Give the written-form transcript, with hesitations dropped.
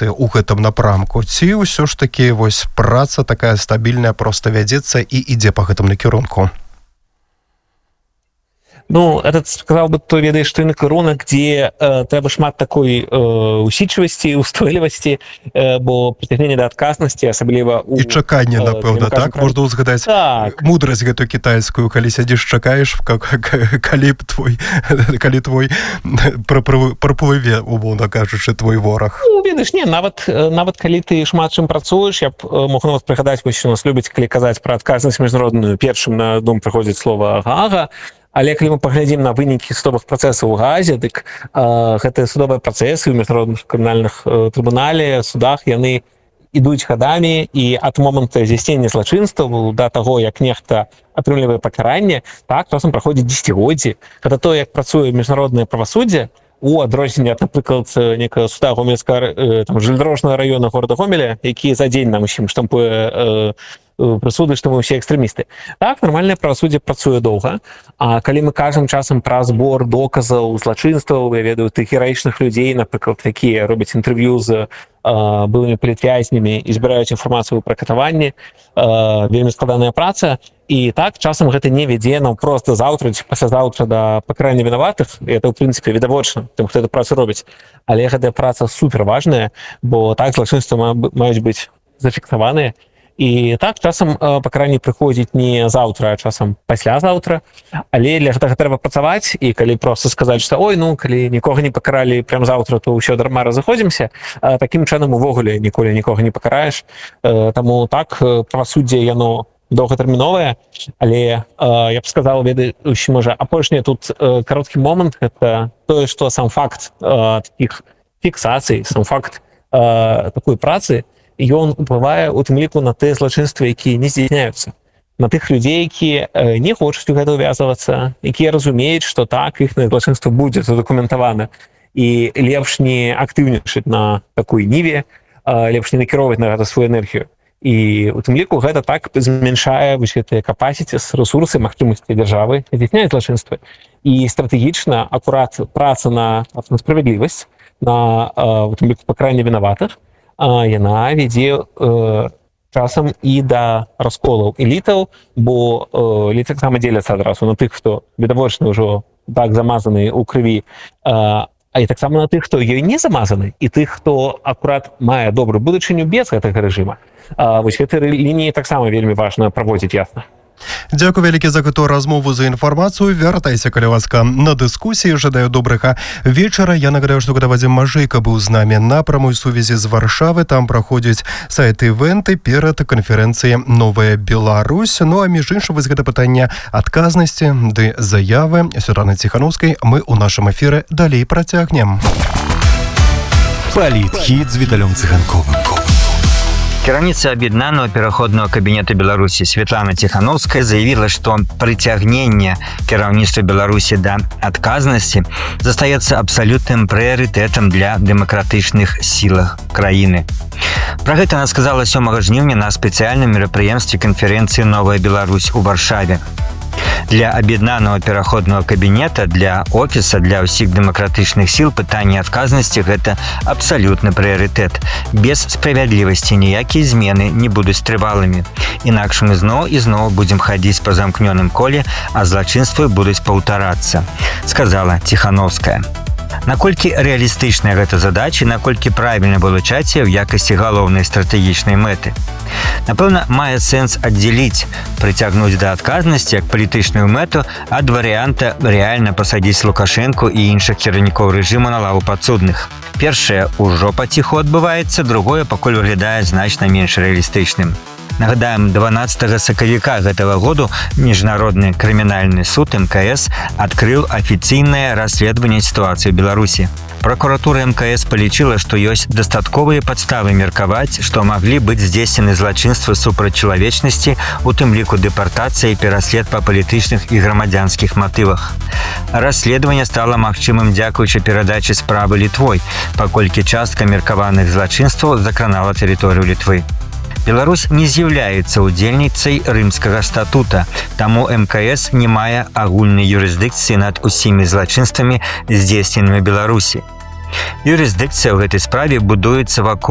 працы ў гэтым напрамку, ці ўсё ж такі вось праца такая стабільная проста вядзецца і ідзе па гэтым накірунку? Ну, этот, сказал бы, ты ведаешь рынок рынок, где трэба шмат такой усидчивости, устойлівасці, бо прыцягненне да адказнасці, асабліва і чаканне, напэўна, так? Можна узгадаць мудрасць гэтую кітайскую, калі сядзіш, чакаеш, калі твой праплыве, умоўна кажучы, твой вораг. Ну, ведаеш, не, нават калі ты шмат чым працуеш, я б мог нават прыгадаць, вось у нас любяць, калі казаць пра адказнасць міжнародную, першым на дом прыходзіць слова «Гаага», але калі мы паглядзім на вынікі судовых працэсаў у Гаазе, дык гэтыя судовыя працэсы ў міжнародных крымінальных трыбунале, судах, яны ідуць гадамі, і ад моманту здзяйснення злачынстваў да таго, як нехта атрымлівае пакаранне, так, часам праходзіць дзесяцігоддзі. Гэта то, як працуе міжнароднае правасуддзе, у адрозненне ад, напрыклад, некага суда гомельскага железнодорожнага раёна горада Гомеля, які за дзень нам усім штампуе прысуды, што мы ўсе экстрэмісты. Так, нармальнае правасуддзе працуе доўга, а калі мы кажам часам пра збор доказаў, злачынстваў, я ведаю тых гераічных людзей, напрыклад, якія робяць інтэрв'ю з былымі палітвязнямі і збіраюць інфармацыю пра катаванні, вельмі складаная праца, і так, часам гэта не вядзе нам проста заўтра ці паслязаўтра да пакарання вінаватых, і это, ў прынцыпе, відавочна тым, хто эту працу робіць. Але гэтая праца суперважная, бо так злачынствы маюць быць зафіксаваныя. І так, часам пакаранне прыходзіць не заўтра, а часам паслязаўтра, але для гэтага трэба працаваць, і калі проста сказаць, што ой, ну, калі нікога не пакаралі прям заўтра, то ўсё дарма разыходзімся, такім чынам увогуле ніколі нікога не пакараеш. Таму так, правасуддзе яно доўгатэрміновае, але я б сказаў, ведаеш, можа, апошні тут кароткі момант, гэта тое, што сам факт такіх фіксацый, сам факт такой працы, ён уплывае у тым ліку на тыя злачынствы, якія не здзяйсняюцца, на тых людзей, якія не хочуць у гэта ўвязвацца, якія разумеюць, што так, іхнае злачынства будзе задакументавана, і лепш не актыўнічаць на такой ніве, лепш не накіроўваць на гэта сваю энергію. І у тым ліку гэта так змяншае вось гэтыя капасіці, рэсурсы, магчымасці дзяржавы здзяйсняць злачынствы. І стратэгічна акурат праца на справядлівасць, на у тым ліку пакаранне вінаватых, яна вядзе часам і да расколаў элітаў, бо эліты таксама дзеляцца адразу на тых, хто відавочна ўжо так замазаны ў крыві, а і таксама на тых, хто ёй не замазаны, і тых, хто акурат мае добрую будучыню без гэтага рэжыма. Вось гэтыя лініі таксама вельмі важна праводзіць ясна. Дзякуй вялікі за гэтую размову, за інфармацыю. Вяртайся, калі ласка, на дыскусіі. Жадаю добрага вечара. Я нагадаю, што гэта Вадзім Мажэйка быў з намі на прамой сувязі з Варшавы. Там праходзяць сайт-івенты перад канферэнцыяй «Новая Беларусь». Ну а між іншым, вось гэта пытанне адказнасці ды заявы Святланы Ціханаўскай мы ў нашым эфіры далей працягнем. Палітхіт з Віталём Цыганковым. Кіраўніца аб'яднанага пераходнага кабінета Беларусі Святлана Ціханаўская заявіла, што прыцягненне кіраўніцтва Беларусі да адказнасці застаецца абсалютным прыярытэтам для дэмакратычных сілах краіны. Пра гэта она сказала 7 жніўня на спецыяльным мерапрыемстве канферэнцыі «Новая Беларусь» у Варшаве. Для аб'яднанага пераходнага кабінета, для офіса, для ўсіх дэмакратычных сіл пытанне адказнасці – гэта абсалютны прыярытэт. Без справядлівасці ніякія змены не будуць трывалымі. Інакш мы зноў і зноў будзем хадзіць па замкнёным коле, а злачынствы будуць паўтарацца, сказала Ціханаўская. Наколькі рэалістычная гэта задача, наколькі правільна вылучаць яе ў якасці галоўнай стратэгічнай мэты. Напэўна, мае сэнс аддзяліць, прыцягнуць да адказнасці як палітычную мэту ад варыянта рэальна пасадзіць Лукашэнку і іншых кіраўнікоў рэжыму на лаву падсудных. Першае ўжо паціху адбываецца, другое пакуль выглядае значна менш рэалістычным. Нагадаем, 12 сакавіка гэтага году Міжнародны крымінальны суд МКС адкрыў афіцыйнае расследаванне сітуацыі ў Беларусі. Прокуратура МКС палічыла, што ёсць дастатковыя падставы меркаваць, што маглі быць здзейснены злачынствы супраць чалавечнасці, у тым ліку дэпартацыя і пераслед па палітычных і грамадзянскіх матывах. Расследаванне стала магчымым дзякуючы перадачы справы Літвой, паколькі частка меркаваных злачынстваў закранала тэрыторыю Літвы. Беларусь не з'яўляецца удзельніцай Рымскага статута, таму МКС не мае агульнай юрысдыкцыі над усімі злачынствамі, здзейсненымі Беларусі. Юрысдыкцыя ў гэтай справе будуецца вакол